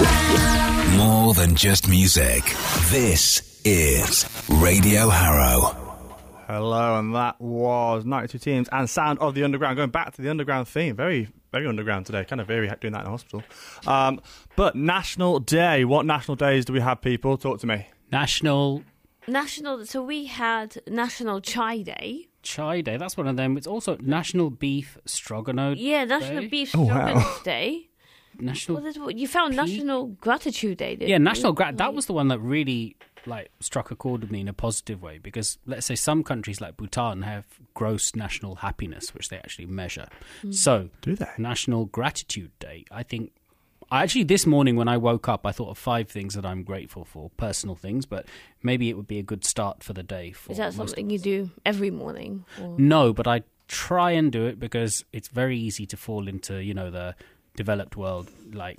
More than just music. This is Radio Harrow. Hello, and that was 92 Teams and Sound of the Underground. Going back to the Underground theme, very, very underground today. Kind of very doing that in the hospital. But National Day. What national days do we have, people? Talk to me. National. So we had National Chai Day. Chai Day, that's one of them. It's also National Beef Stroganoff Yeah, National Day. Beef Stroganoff Day. National. You found National Gratitude Day, didn't Yeah, you? National That was the one that really struck a chord with me in a positive way, because let's say some countries like Bhutan have gross national happiness, which they actually measure. So, do they? National Gratitude Day, I think. Actually, this morning when I woke up, I thought of 5 things that I'm grateful for, personal things, but maybe it would be a good start for the day. Is that something you do every morning? Or? No, but I try and do it because it's very easy to fall into, the developed world,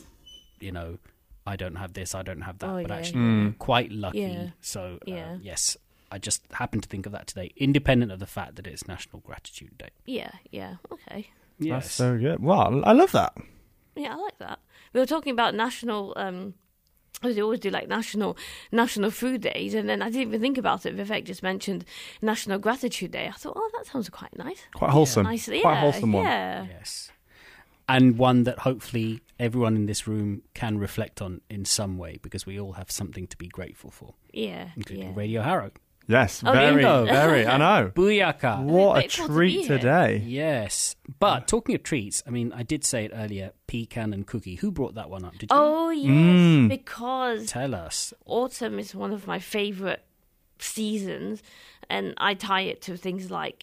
I don't have this, I don't have that, but actually I'm quite lucky. Yeah. So, yes, I just happened to think of that today, independent of the fact that it's National Gratitude Day. Yeah, okay. Yes. That's so good. Well, I love that. Yeah, I like that. We were talking about national. They always do national food days, and then I didn't even think about it. Vivek just mentioned National Gratitude Day. I thought, oh, that sounds quite nice. Quite wholesome. Nice, Quite a wholesome one. Yeah. Yes. And one that hopefully everyone in this room can reflect on in some way, because we all have something to be grateful for. Yeah. Including Radio Harrow. Yes, Oh, very, bingo. very. I know. Booyaka. What a Grateful to treat be here. today. Yes. But talking of treats, I mean, I did say it earlier, pecan and cookie. Who brought that one up? Did you? Oh yes, because Tell us. autumn is one of my favourite seasons, and I tie it to things like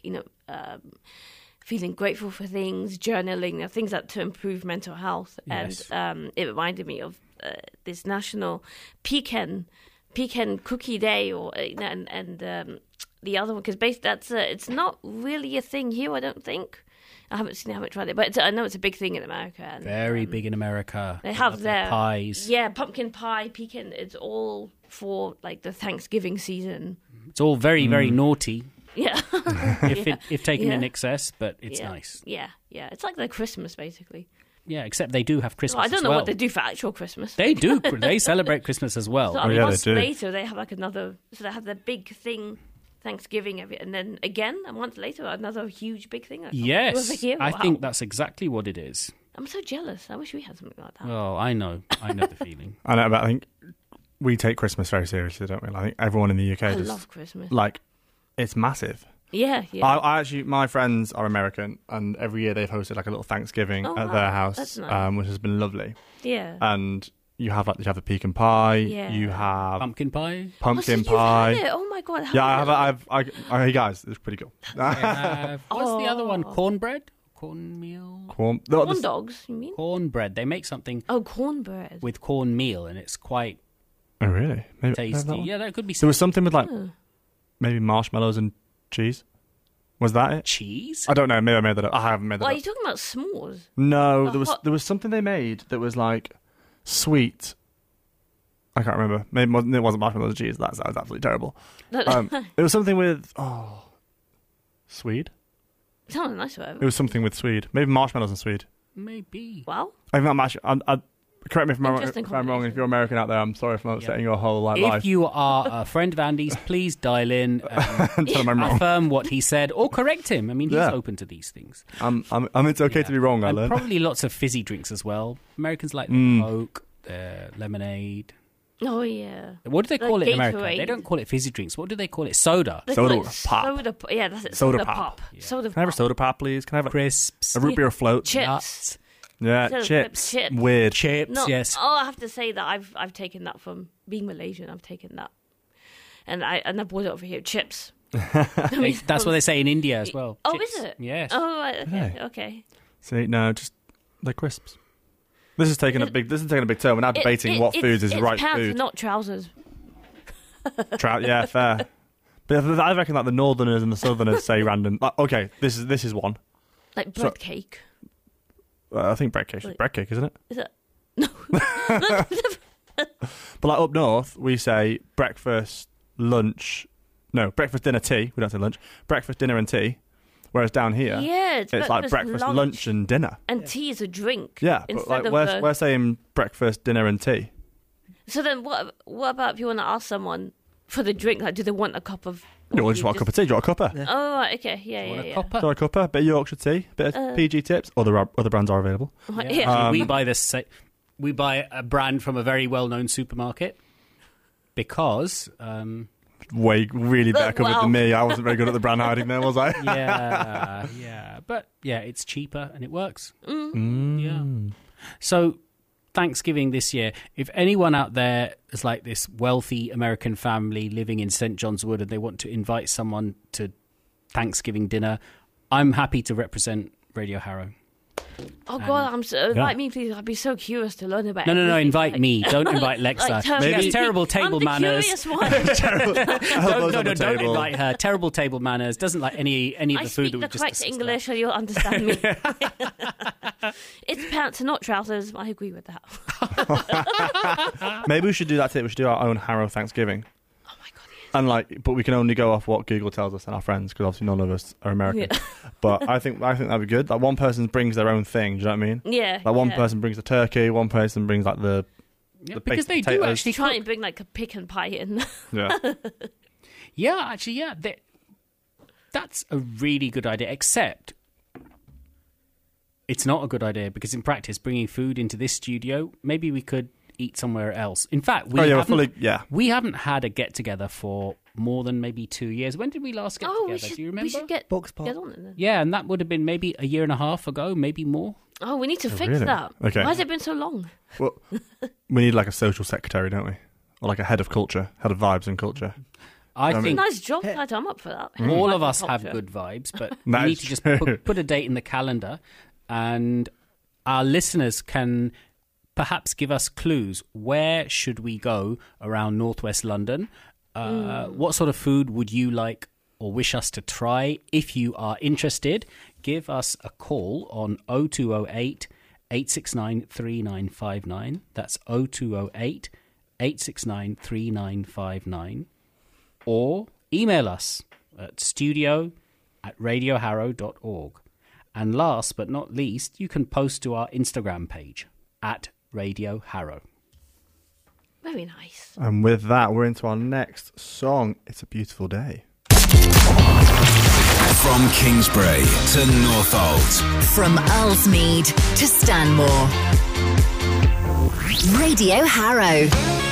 feeling grateful for things, journaling, things that to improve mental health. Yes. And it reminded me of this National Pecan Cookie Day, and the other one, because it's not really a thing here, I don't think. I haven't tried it, but I know it's a big thing in America. And, Very big in America. They have love their pies. Yeah, pumpkin pie, pecan. It's all for the Thanksgiving season. It's all very, very naughty Yeah, if taken in Yeah. excess, but it's nice. Yeah. It's like their Christmas, basically. Yeah, except they do have Christmas Well, I don't as know well. what they do for actual Christmas. They do. They celebrate Christmas as well. So Oh, a yeah, they month do. later, they have another. So they have their big thing, Thanksgiving, and then again a month later, another huge big thing. Yes, Over here. I Wow. think that's exactly what it is. I'm so jealous. I wish we had something like that. Oh, I know the feeling. I know, but I think we take Christmas very seriously, don't we? I think everyone in the UK I just love Christmas. it's massive. Yeah. I actually, my friends are American, and every year they've hosted a little Thanksgiving Oh, at wow. their house, That's nice. which has been lovely. Yeah. And you have the pecan pie, Yeah. you have Pumpkin pie. pumpkin so you've pie. had it? Oh my god! Yeah, hey guys, it's pretty cool. What's the other one? Cornbread? Cornmeal? Corn dogs. You mean? Cornbread. They make something Oh, cornbread. with cornmeal, and it's quite Oh really? Maybe tasty. Yeah, that could be There was something with Oh. maybe marshmallows and cheese. Was that it? cheese. I don't know. Maybe I made that up. I haven't made that Well, are up. you talking about s'mores? No, hot- there was something they made that was sweet. I can't remember. Maybe it wasn't marshmallows and cheese. That sounds absolutely terrible. It was something with Swede. Sounds nice, whatever. It was something with Swede. Maybe marshmallows and Swede. Maybe. Well, I think correct me if I'm wrong. Interesting If I'm wrong, if combination. you're American out there, I'm sorry if I'm upsetting your whole life. If you are a friend of Andy's, please dial in and Tell him I'm wrong. affirm what he said or correct him. I mean, he's Yeah. open to these things. It's okay to be wrong, And Alan. probably lots of fizzy drinks as well. Americans like Coke, lemonade. oh yeah. What do they Like call it in America? Gatorade. They don't call it fizzy drinks. What do they call it? Soda. They Soda call it pop. Yeah, that's it. Soda Soda pop. pop. Yeah. Soda Can I have a pop. soda pop, please? Can I have Crisps. a root beer float? Chips. Nuts. Yeah, chips. Chips. Weird. Chips, No, yes. Oh, I have to say that I've taken that from being Malaysian. I've taken that, and I brought it over here. Chips. That's what they say in India as well. Oh, Chips. is it? Yes. Oh, right, okay, Hey. okay. See, no, just they're crisps. This is taking a big turn. We're now debating what foods is it's right pants, food. not trousers. Yeah, fair. But I reckon the Northerners and the Southerners say random. Okay, this is one. Like bread cake. I think bread cake is bread cake, isn't it? Is it? No. But up north, we say breakfast, lunch. No, breakfast, dinner, tea. We don't say lunch. Breakfast, dinner, and tea. Whereas down here, Yeah, it's like breakfast, lunch, and dinner. and tea is a drink. Yeah, but instead of we're saying breakfast, dinner, and tea. So then, what about if you want to ask someone for the drink? Like, do they want a cup of? You just want a cup of tea? Do you want a cuppa? Yeah. Oh, right, okay, yeah. Do you want a cuppa? Bit of Yorkshire tea, bit of PG tips. Other brands are available. Yeah. We buy a brand from a very well-known supermarket because. Really better covered than me. I wasn't very good at the brand hiding there, was I? Yeah. But yeah, it's cheaper and it works. Yeah. So Thanksgiving this year, if anyone out there is like this wealthy American family living in St. John's Wood and they want to invite someone to Thanksgiving dinner, I'm happy to represent Radio Harrow. Oh God, invite me, please. I'd be so curious to learn about. No, invite me. Don't invite Lexa. She has terrible table manners. I'm the curious one. Don't invite her. Terrible table manners. Doesn't like any of the food that we just discussed. I speak the correct English, or you'll understand me. It's pants and not trousers. I agree with that. Maybe we should do that too. We should do our own Harrow Thanksgiving. And but we can only go off what Google tells us and our friends, because obviously none of us are American. Yeah. But I think that'd be good. Like one person brings their own thing. Do you know what I mean? Yeah. Like one person brings the turkey, one person brings like the because they do actually try and bring like a pecan pie in. Yeah. Yeah. That's a really good idea. Except it's not a good idea because in practice, bringing food into this studio, maybe we could eat somewhere else. In fact, we haven't had a get-together for more than maybe 2 years. When did we last get together? Do you remember? We should get on it then. Yeah, and that would have been maybe a year and a half ago, maybe more. Oh, we need to fix that. Okay. Why has it been so long? Well, we need like a social secretary, don't we? Or like a head of culture, head of vibes and culture. I think nice job. I'm up for that. All of us have good vibes, but we need to just put a date in the calendar, and our listeners can perhaps give us clues. Where should we go around northwest London? What sort of food would you like or wish us to try? If you are interested, give us a call on 0208 869 3959. That's 0208 869 3959. Or email us at studio@radioharrow.org. And last but not least, you can post to our Instagram page at Radio Harrow. Very nice. And with that, we're into our next song. It's a Beautiful Day. From Kingsbury to Northolt. From Ellesmead to Stanmore. Radio Harrow.